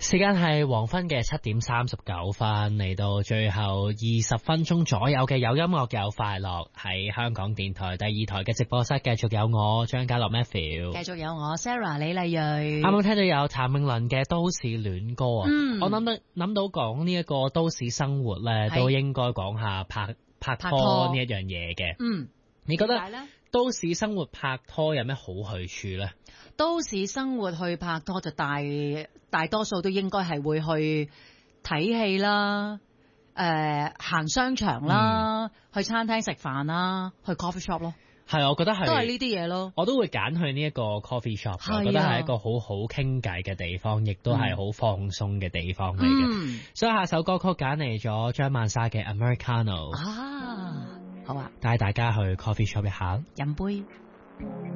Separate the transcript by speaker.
Speaker 1: 時間係黃昏嘅7:39，嚟到最後20分鐘左右嘅有音樂有快樂，喺香港電台第2台嘅直播室，繼續有我張家樂 Matthew，
Speaker 2: 繼續有我 Sarah 李麗蕊。
Speaker 1: 啱啱聽到有譚詠麟嘅都市戀歌啊，我諗到講呢一個都市生活咧，都應該講下拍拖呢一樣嘢嘅。你覺得都市生活拍拖有咩好去處咧？
Speaker 2: 都市生活去拍拖就大多數都應該係會去睇戲啦，行商場啦，去餐廳食飯啦，去 coffee shop 咯。係，
Speaker 1: 我覺得係
Speaker 2: 都係呢啲嘢咯。我
Speaker 1: 都會揀去呢一個 coffee shop，我覺得係一個好好傾偈嘅地方，亦都係好放鬆嘅地方嚟嘅。所以下首歌曲揀嚟咗張曼莎嘅 Americano。
Speaker 2: 好啊，
Speaker 1: 帶大家去 coffee shop 一下，
Speaker 2: 飲杯。